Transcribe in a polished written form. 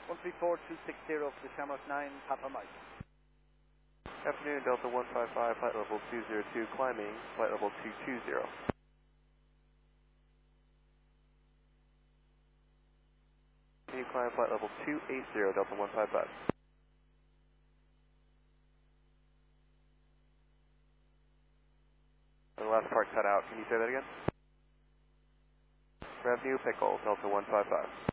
134260 for the Shamrock 9, Papa Mike. Afternoon, Delta 155, flight level 202, climbing, flight level 220. Can you climb flight level 280, Delta 155? The last part cut out. Can you say that again? Revenue Pickle, Delta 155.